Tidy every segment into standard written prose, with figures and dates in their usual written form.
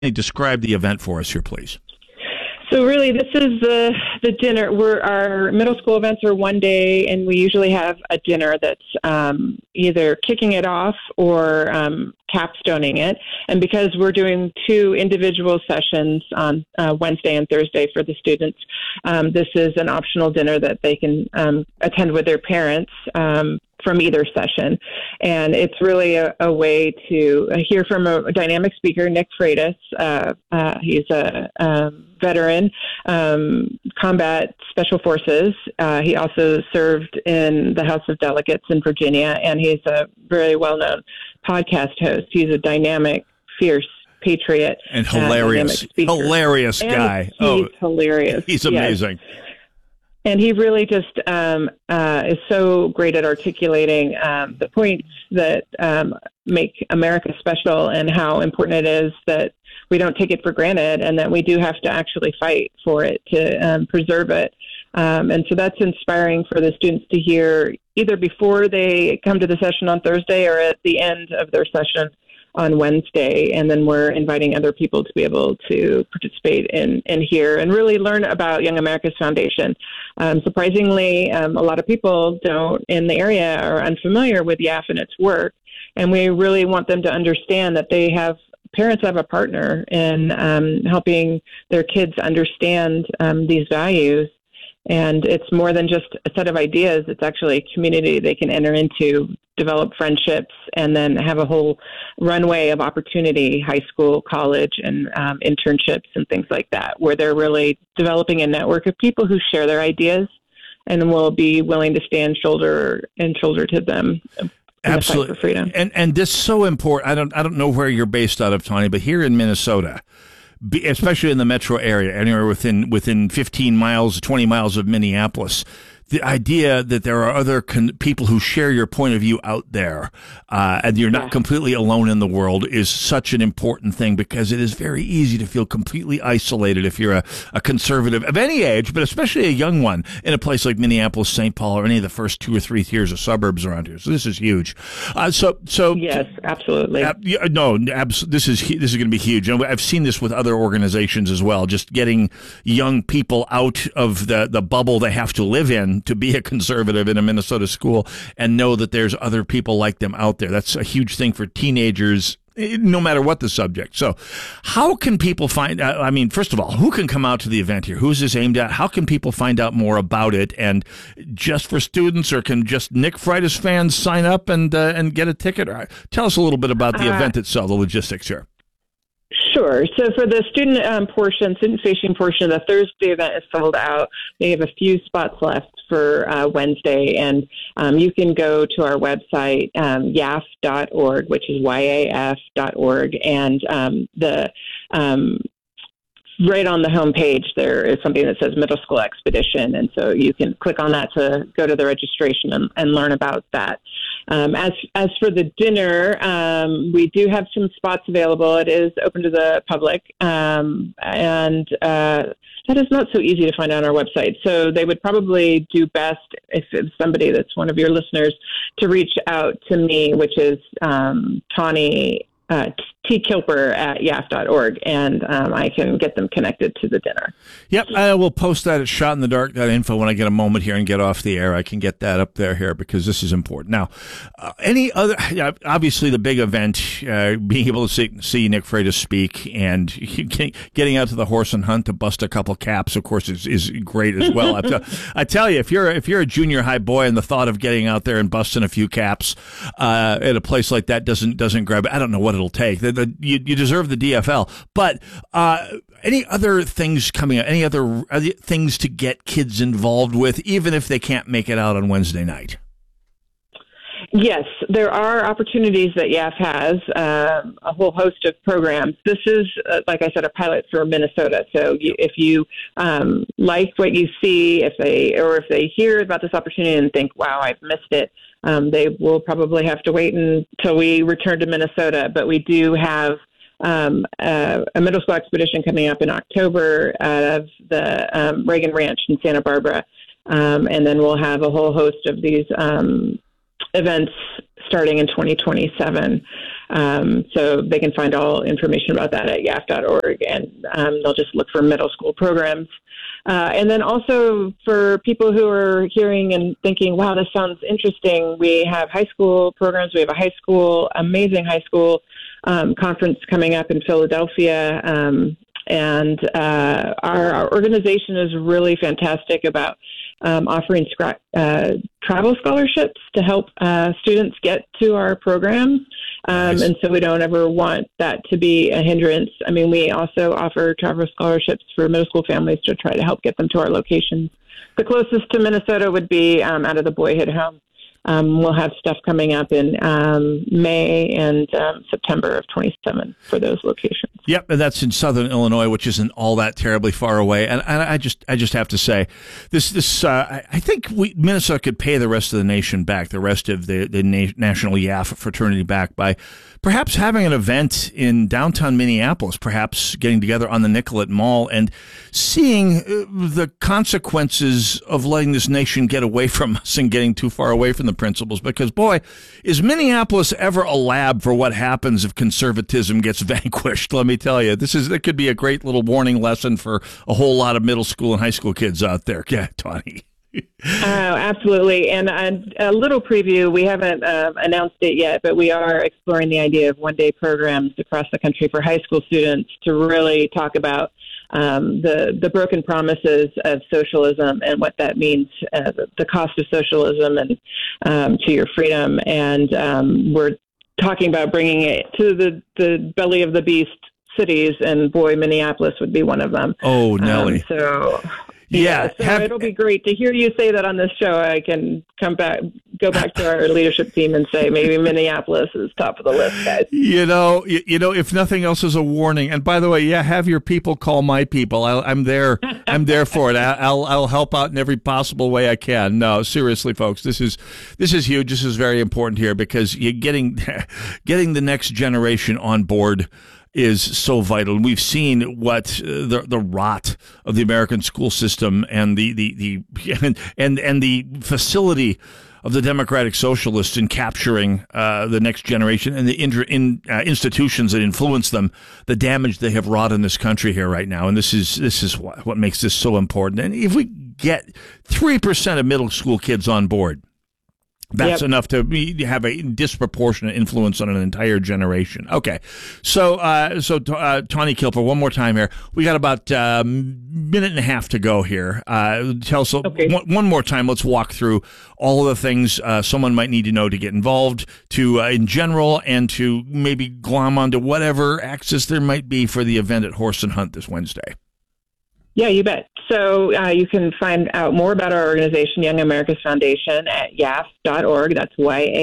describe the event for us here, please. So really, this is the dinner. Our middle school events are one day, and we usually have a dinner that's either kicking it off or capstoning it. And because we're doing 2 individual sessions on Wednesday and Thursday for the students, this is an optional dinner that they can attend with their parents from either session. And it's really a way to hear from a dynamic speaker, Nick Freitas. He's a veteran, combat special forces. He also served in the House of Delegates in Virginia, and he's a very well-known podcast host. He's a dynamic, fierce patriot. And hilarious guy. He's hilarious. He's amazing. Yes. And he really just is so great at articulating the points that make America special and how important it is that we don't take it for granted and that we do have to actually fight for it to preserve it. And so that's inspiring for the students to hear either before they come to the session on Thursday or at the end of their session on Wednesday. And then we're inviting other people to be able to participate in here and really learn about Young America's Foundation. Surprisingly, a lot of people in the area are unfamiliar with YAF and its work. And we really want them to understand that parents have a partner in helping their kids understand these values. And it's more than just a set of ideas. It's actually a community they can enter into, develop friendships, and then have a whole runway of opportunity, high school, college, and internships and things like that, where they're really developing a network of people who share their ideas and will be willing to stand shoulder to shoulder to them. Absolutely. For freedom. And this is so important. I don't know where you're based out of, Tawny, but here in Minnesota, especially in the metro area, anywhere within 15 miles, 20 miles of Minneapolis, the idea that there are other people who share your point of view out there, and you're not completely alone in the world is such an important thing, because it is very easy to feel completely isolated if you're a conservative of any age, but especially a young one in a place like Minneapolis, St. Paul, or any of the first 2 or 3 tiers of suburbs around here. So this is huge. So yes, absolutely. This is going to be huge. And I've seen this with other organizations as well, just getting young people out of the bubble they have to live in to be a conservative in a Minnesota school and know that there's other people like them out there. That's a huge thing for teenagers, no matter what the subject. So how can people find out? I mean, first of all, who can come out to the event here? Who's this aimed at? How can people find out more about it? And just for students, or can just Nick Freitas fans sign up and get a ticket? Or tell us a little bit about the event itself, the logistics here. Sure. So for the student-facing portion, the Thursday event is sold out. They have a few spots left for Wednesday, and you can go to our website, yaf.org, which is yaf.org, and right on the home page, there is something that says Middle School Expedition, and so you can click on that to go to the registration and learn about that. As for the dinner, we do have some spots available. It is open to the public, and that is not so easy to find on our website. So they would probably do best if it's somebody that's one of your listeners to reach out to me, which is Tawny T. Kilper at yaf.org, and I can get them connected to the dinner. Yep, I will post that at shotinthedark.info when I get a moment here and get off the air. I can get that up there because this is important. Now, any other, obviously the big event, being able to see Nick Freitas speak and getting out to the horse and hunt to bust a couple caps, of course, is great as well. I tell you, if you're a junior high boy and the thought of getting out there and busting a few caps at a place like that doesn't grab it, I don't know what it'll take. You deserve the DFL, but any other things coming up? Any other things to get kids involved with, even if they can't make it out on Wednesday night? Yes, there are opportunities that YAF has, a whole host of programs. This is, like I said, a pilot for Minnesota. So if you like what you see, if they hear about this opportunity and think, wow, I've missed it, they will probably have to wait until we return to Minnesota. But we do have a middle school expedition coming up in October out of the Reagan Ranch in Santa Barbara. And then we'll have a whole host of these events starting in 2027. So they can find all information about that at yaf.org, and they'll just look for middle school programs. And then also for people who are hearing and thinking, wow, this sounds interesting, we have high school programs. We have a amazing high school conference coming up in Philadelphia. And our organization is really fantastic about offering travel scholarships to help students get to our programs. Nice. And so we don't ever want that to be a hindrance. I mean, we also offer travel scholarships for middle school families to try to help get them to our locations. The closest to Minnesota would be out of the Boyhood Home. We'll have stuff coming up in May and September of 27 for those locations. Yep, and that's in Southern Illinois, which isn't all that terribly far away. And I just have to say, I think Minnesota could pay the rest of the nation back, the rest of the National YAF fraternity back by perhaps having an event in downtown Minneapolis, perhaps getting together on the Nicollet Mall and seeing the consequences of letting this nation get away from us and getting too far away from the principles. Because, boy, is Minneapolis ever a lab for what happens if conservatism gets vanquished? Let me tell you, it could be a great little warning lesson for a whole lot of middle school and high school kids out there. Yeah, Tawny. Oh, absolutely. And a little preview, we haven't announced it yet, but we are exploring the idea of one-day programs across the country for high school students to really talk about the broken promises of socialism and what that means, the cost of socialism and to your freedom. And we're talking about bringing it to the belly of the beast cities, and boy, Minneapolis would be one of them. Oh, Nelly. Yeah, so it'll be great to hear you say that on this show. I can go back to our leadership team and say maybe Minneapolis is top of the list, guys. You know, if nothing else is a warning. And by the way, have your people call my people. I'm there. I'm there for it. I'll help out in every possible way I can. No, seriously, folks, this is huge. This is very important here because you're getting the next generation on board is so vital. And we've seen what the rot of the American school system and the facility of the democratic socialists in capturing the next generation and the institutions that influence them, the damage they have wrought in this country here right now. And this is what makes this so important. And if we get 3% of middle school kids on board, that's enough to have a disproportionate influence on an entire generation. Okay, so Tawny Kilper, one more time here. We got about a minute and a half to go here. Tell us one more time. Let's walk through all of the things someone might need to know to get involved, in general, and to maybe glom onto whatever access there might be for the event at Horse and Hunt this Wednesday. Yeah, you bet. So you can find out more about our organization, Young America's Foundation, at yaf.org. That's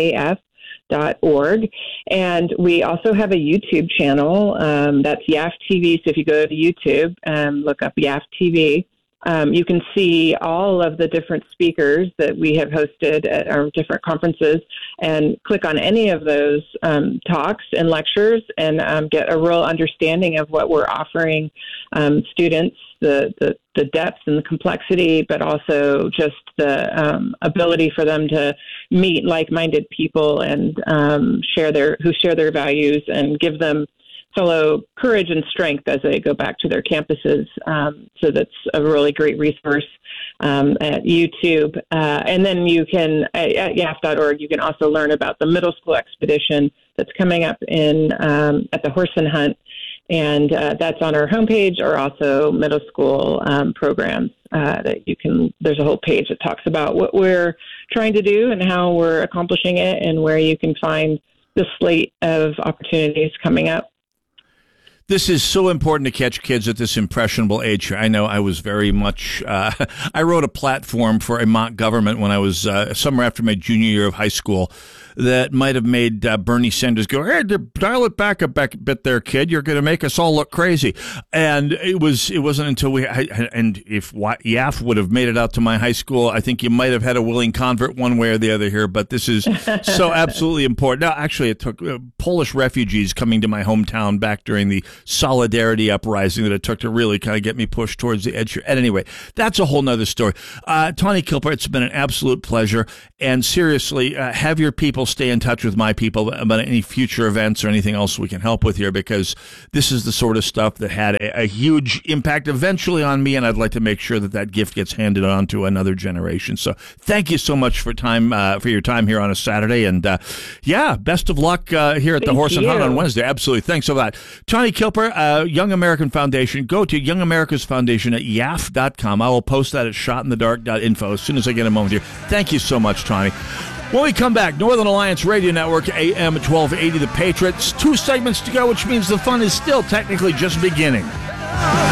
YAF.org. And we also have a YouTube channel. That's YAF TV. So if you go to YouTube and look up YAF TV, you can see all of the different speakers that we have hosted at our different conferences and click on any of those talks and lectures and get a real understanding of what we're offering students, the depth and the complexity, but also just the ability for them to meet like-minded people and share their values and give them fellow courage and strength as they go back to their campuses. So that's a really great resource at YouTube. And then you can, at yaf.org, you can also learn about the middle school expedition that's coming up at the Horse and Hunt. And that's on our homepage, or also middle school programs that you can, there's a whole page that talks about what we're trying to do and how we're accomplishing it and where you can find the slate of opportunities coming up. This is so important to catch kids at this impressionable age. I know I was very much, I wrote a platform for a mock government when I was somewhere after my junior year of high school that might have made Bernie Sanders go, hey, dial it back a bit there, kid. You're going to make us all look crazy. And it wasn't until and if YAF would have made it out to my high school, I think you might have had a willing convert one way or the other here, but this is so absolutely important. Now, actually, it took Polish refugees coming to my hometown back during the Solidarity uprising that it took to really kind of get me pushed towards the edge here. And anyway, that's a whole nother story. Tawny Kilper, it's been an absolute pleasure. And seriously, have your people stay in touch with my people about any future events or anything else we can help with here, because this is the sort of stuff that had a huge impact eventually on me, and I'd like to make sure that gift gets handed on to another generation. So thank you so much for your time here on a Saturday, and best of luck here at the Horse and Hunt on Wednesday. Absolutely. Thanks a lot. Tawny Kilper, Young American Foundation. Go to Young America's Foundation at YAF.com. I will post that at shotinthedark.info as soon as I get a moment here. Thank you so much, Tawny. When we come back, Northern Alliance Radio Network, AM 1280, The Patriots. 2 segments to go, which means the fun is still technically just beginning.